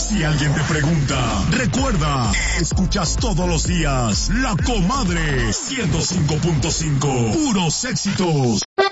Si alguien te pregunta, recuerda, escuchas todos los días La Comadre 105.5. Puros éxitos.